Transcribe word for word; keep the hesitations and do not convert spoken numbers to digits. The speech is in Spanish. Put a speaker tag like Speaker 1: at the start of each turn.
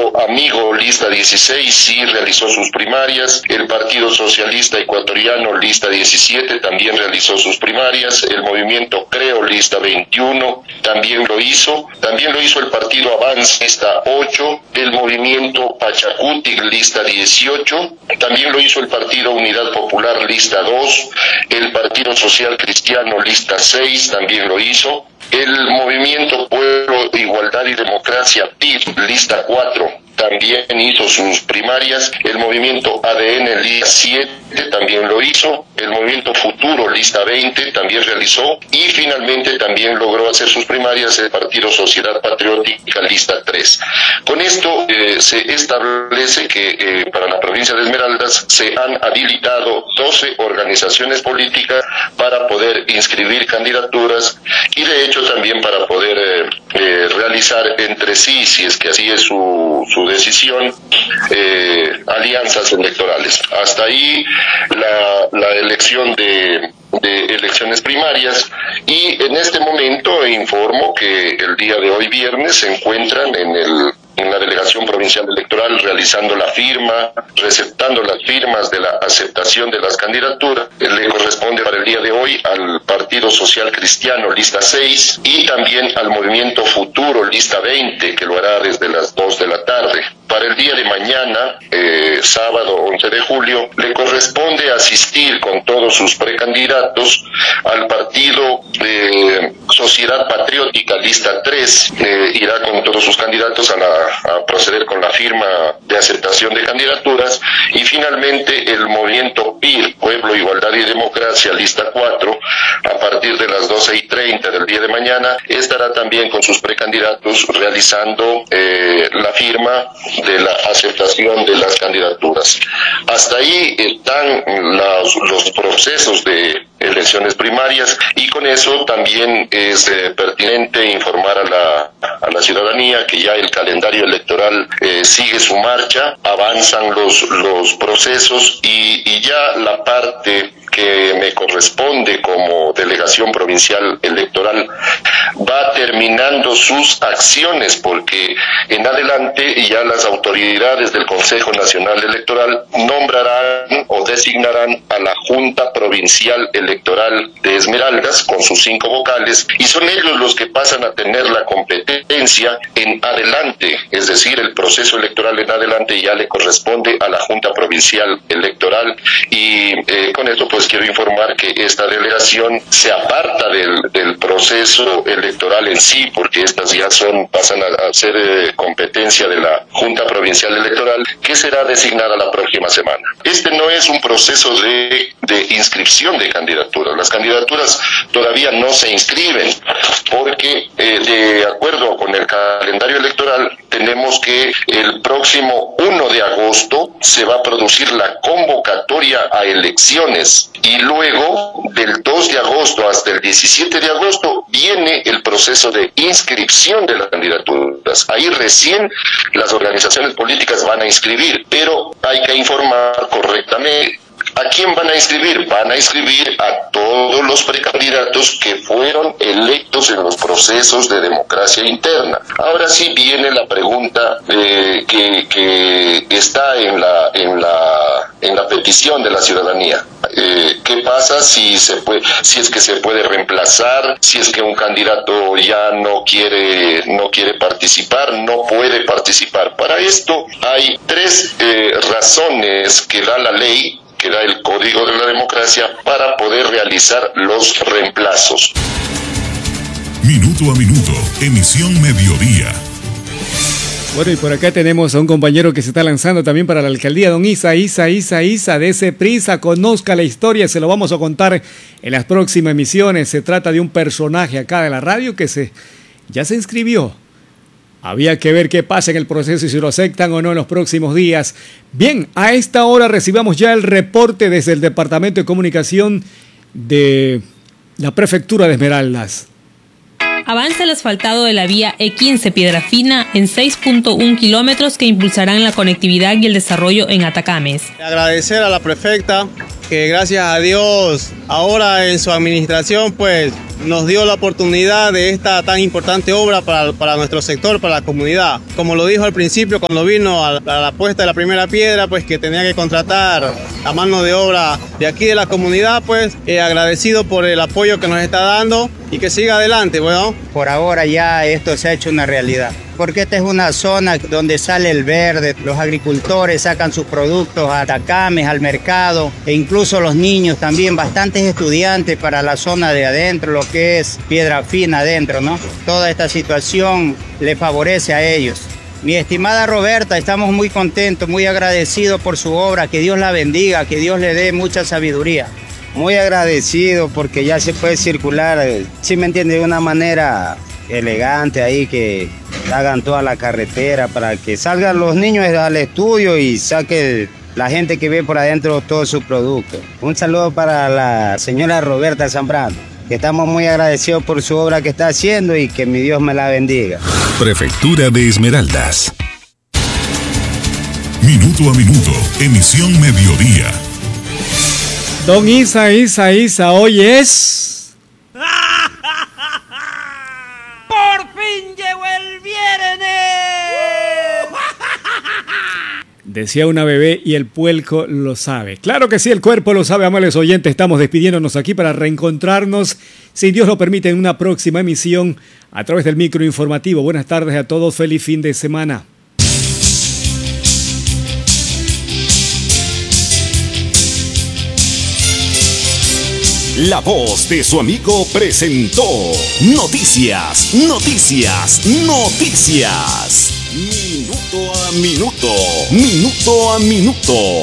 Speaker 1: Partido Amigo, lista dieciséis, sí realizó sus primarias. El Partido Socialista Ecuatoriano, lista diecisiete, también realizó sus primarias. El Movimiento Creo, lista veintiuno, también lo hizo. También lo hizo el Partido Avance, lista ocho. El Movimiento Pachacuti, lista dieciocho. También lo hizo el Partido Unidad Popular, lista dos. El Partido Social Cristiano, lista seis, también lo hizo. El Movimiento Pueblo, Igualdad y Democracia, P I B, lista cuatro, también hizo sus primarias. El Movimiento A D N, lista siete, también lo hizo. El Movimiento Futuro, lista veinte, también realizó. Y finalmente también logró hacer sus primarias el Partido Sociedad Patriótica, lista tres. Con esto eh, se establece que eh, para la provincia de Esmeraldas se han habilitado doce organizaciones políticas para poder inscribir candidaturas y de hecho también para poder eh, eh, realizar entre sí, si es que así es su, su decisión, eh, alianzas electorales. Hasta ahí la, la elección de, de elecciones primarias, y en este momento informo que el día de hoy viernes se encuentran en el en la Delegación Provincial Electoral realizando la firma, receptando las firmas de la aceptación de las candidaturas. Le corresponde para el día de hoy al Partido Social Cristiano, lista seis, y también al Movimiento Futuro, lista veinte, que lo hará desde las dos de la tarde. Para el día de mañana, eh, sábado once de julio, le corresponde asistir con todos sus precandidatos al Partido eh, Sociedad Patriótica, lista tres, eh, irá con todos sus candidatos a, la, a proceder con la firma de aceptación de candidaturas, y finalmente el Movimiento P I R, Pueblo, Igualdad y Democracia, lista cuatro, a partir de las doce y treinta del día de mañana, estará también con sus precandidatos realizando eh, la firma de la aceptación de las candidaturas. Hasta ahí están los, los procesos de elecciones primarias, y con eso también es eh, pertinente informar a la, a la ciudadanía que ya el calendario electoral eh, sigue su marcha, avanzan los, los procesos y, y ya la parte que me corresponde como delegación provincial electoral va terminando sus acciones, porque en adelante ya las autoridades del Consejo Nacional Electoral nombrarán o designarán a la Junta Provincial Electoral de Esmeraldas con sus cinco vocales, y son ellos los que pasan a tener la competencia en adelante, es decir, el proceso electoral en adelante ya le corresponde a la Junta Provincial Electoral, y eh, con esto pues quiero informar que esta delegación se aparta del, del proceso electoral en sí, porque estas ya son pasan a, a ser eh, competencia de la Junta Provincial Electoral, que será designada la próxima semana. Este no es un proceso de, de inscripción de candidaturas. Las candidaturas todavía no se inscriben, porque eh, de acuerdo con el calendario electoral tenemos que el próximo uno de agosto se va a producir la convocatoria a elecciones, y luego del dos de agosto hasta el diecisiete de agosto viene el proceso de inscripción de las candidaturas. Ahí recién las organizaciones políticas van a inscribir, pero hay que informar correctamente. ¿A quién van a inscribir? Van a inscribir a todos los precandidatos que fueron electos en los procesos de democracia interna. Ahora sí viene la pregunta eh, que, que está en la, en la, en la petición de la ciudadanía. Eh, ¿Qué pasa si se puede, si es que se puede reemplazar, si es que un candidato ya no quiere, no quiere participar, no puede participar? Para esto hay tres eh, razones que da la ley, que da el Código de la Democracia, para poder realizar los reemplazos.
Speaker 2: Minuto a minuto, emisión mediodía.
Speaker 3: Bueno, y por acá tenemos a un compañero que se está lanzando también para la alcaldía, don Isa, Isa, Isa, Isa, dese prisa, conozca la historia, se lo vamos a contar en las próximas emisiones. Se trata de un personaje acá de la radio que se ya se inscribió. Había que ver qué pasa en el proceso y si lo aceptan o no en los próximos días. Bien, a esta hora recibamos ya el reporte desde el Departamento de Comunicación de la Prefectura de Esmeraldas.
Speaker 4: Avanza el asfaltado de la vía E quince Piedra Fina en seis punto uno kilómetros que impulsarán la conectividad y el desarrollo en Atacames.
Speaker 5: Agradecer a la prefecta que gracias a Dios ahora en su administración pues nos dio la oportunidad de esta tan importante obra para, para nuestro sector, para la comunidad. Como lo dijo al principio cuando vino a, a la puesta de la primera piedra, pues que tenía que contratar a mano de obra de aquí de la comunidad, pues eh, agradecido por el apoyo que nos está dando y que siga adelante, bueno.
Speaker 6: Por ahora ya esto se ha hecho una realidad, porque esta es una zona donde sale el verde, los agricultores sacan sus productos a Atacames, al mercado, e incluso los niños también, bastantes estudiantes para la zona de adentro, lo que es Piedra Fina adentro, ¿no? Toda esta situación le favorece a ellos. Mi estimada Roberta, estamos muy contentos, muy agradecidos por su obra, que Dios la bendiga, que Dios le dé mucha sabiduría.
Speaker 7: Muy agradecido porque ya se puede circular, si me entiende, de una manera elegante ahí, que hagan toda la carretera para que salgan los niños al estudio y saque la gente que ve por adentro todos sus productos. Un saludo para la señora Roberta Zambrano, que estamos muy agradecidos por su obra que está haciendo y que mi Dios me la bendiga.
Speaker 2: Prefectura de Esmeraldas. Minuto a minuto, emisión mediodía.
Speaker 3: Don Isa, Isa, Isa, hoy es...
Speaker 8: ¡Por fin llegó el viernes!
Speaker 3: Decía una bebé y el puerco lo sabe. Claro que sí, el cuerpo lo sabe, amables oyentes. Estamos despidiéndonos aquí para reencontrarnos, si Dios lo permite, en una próxima emisión a través del micro informativo. Buenas tardes a todos, feliz fin de semana.
Speaker 9: La voz de su amigo presentó Noticias, Noticias, Noticias. Minuto a minuto, minuto a minuto.